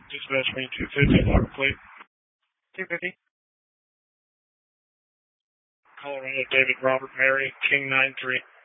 Dispatch me 250, log plate. 250. Colorado, David, Robert, Mary, King 93.